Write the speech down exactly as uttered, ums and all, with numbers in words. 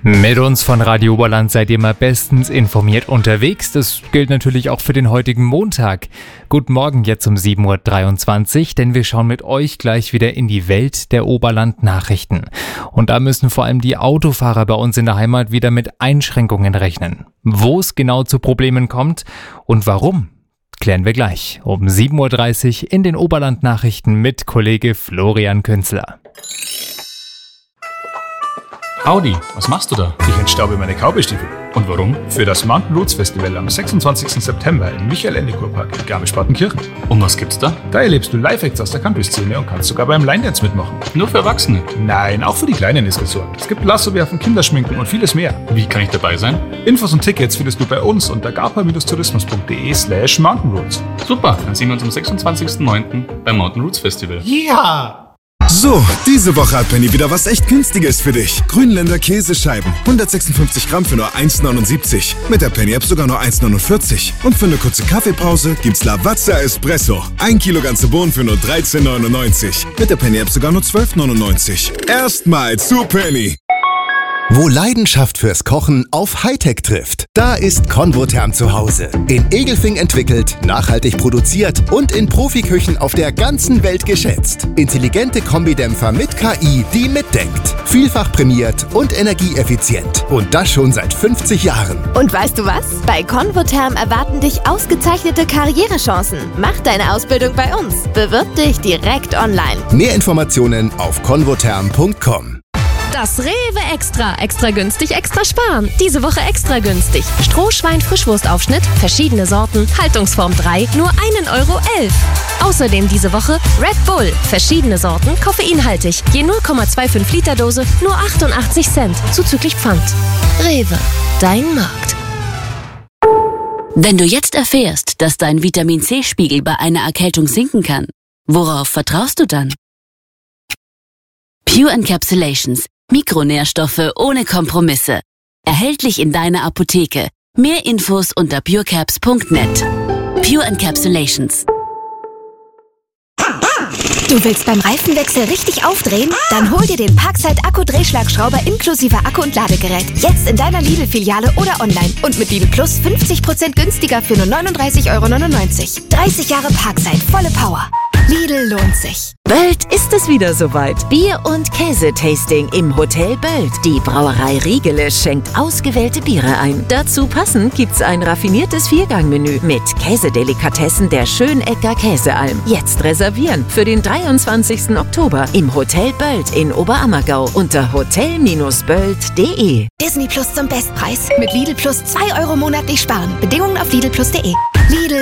Mit uns von Radio Oberland seid ihr mal bestens informiert unterwegs. Das gilt natürlich auch für den heutigen Montag. Guten Morgen jetzt um sieben Uhr dreiundzwanzig, denn wir schauen mit euch gleich wieder in die Welt der Oberland-Nachrichten. Und da müssen vor allem die Autofahrer bei uns in der Heimat wieder mit Einschränkungen rechnen. Wo es genau zu Problemen kommt und warum, klären wir gleich um sieben Uhr dreißig in den Oberland-Nachrichten mit Kollege Florian Künzler. Audi, was machst du da? Ich entstaube meine Cowboy-Stiefel. Und warum? Für das Mountain Roots Festival am sechsundzwanzigsten September im Michael-Ende-Kurpark in Garmisch-Partenkirchen. Und was gibt's da? Da erlebst du Live-Acts aus der Country-Szene und kannst sogar beim Line-Dance mitmachen. Nur für Erwachsene? Nein, auch für die Kleinen ist gesorgt. Es gibt Lassowerfen, Kinderschminken und vieles mehr. Wie kann ich dabei sein? Infos und Tickets findest du bei uns unter garpa-tourismus.de slash Mountain Roots. Super, dann sehen wir uns am sechsundzwanzigsten neunten beim Mountain Roots Festival. Ja! So, diese Woche hat Penny wieder was echt Günstiges für dich. Grünländer Käsescheiben, hundertsechsundfünfzig Gramm für nur eins neunundsiebzig. Mit der Penny-App sogar nur eins neunundvierzig. Und für eine kurze Kaffeepause gibt's Lavazza Espresso. Ein Kilo ganze Bohnen für nur dreizehn neunundneunzig. Mit der Penny-App sogar nur zwölf neunundneunzig. Erstmal zu Penny. Wo Leidenschaft fürs Kochen auf Hightech trifft, da ist Convotherm zu Hause. In Egelfing entwickelt, nachhaltig produziert und in Profiküchen auf der ganzen Welt geschätzt. Intelligente Kombidämpfer mit K I, die mitdenkt. Vielfach prämiert und energieeffizient. Und das schon seit fünfzig Jahren. Und weißt du was? Bei Convotherm erwarten dich ausgezeichnete Karrierechancen. Mach deine Ausbildung bei uns. Bewirb dich direkt online. Mehr Informationen auf convotherm punkt com. Das Rewe Extra. Extra günstig, extra sparen. Diese Woche extra günstig. Strohschwein-Frischwurstaufschnitt, verschiedene Sorten, Haltungsform drei, nur einen Euro elf. Außerdem diese Woche Red Bull, verschiedene Sorten, koffeinhaltig. Je null Komma fünfundzwanzig Liter Dose, nur achtundachtzig Cent, zuzüglich Pfand. Rewe, dein Markt. Wenn du jetzt erfährst, dass dein Vitamin-C-Spiegel bei einer Erkältung sinken kann, worauf vertraust du dann? Pure Encapsulations. Mikronährstoffe ohne Kompromisse. Erhältlich in deiner Apotheke. Mehr Infos unter purecaps punkt net. Pure Encapsulations. Du willst beim Reifenwechsel richtig aufdrehen? Dann hol dir den Parkside Akku-Drehschlagschrauber inklusive Akku und Ladegerät. Jetzt in deiner Lidl-Filiale oder online. Und mit Lidl Plus fünfzig Prozent günstiger für nur neununddreißig Euro neunundneunzig. dreißig Jahre Parkside, volle Power. Lidl lohnt sich. Bald ist es wieder soweit. Bier- und Käsetasting im Hotel Böld. Die Brauerei Riegele schenkt ausgewählte Biere ein. Dazu passend gibt's ein raffiniertes Viergangmenü mit Käsedelikatessen der Schönecker Käsealm. Jetzt reservieren für den dreiundzwanzigsten Oktober im Hotel Böld in Oberammergau unter hotel Bindestrich böld punkt de. Disney Plus zum Bestpreis. Mit Lidl Plus zwei Euro monatlich sparen. Bedingungen auf lidl plus punkt de. Lidl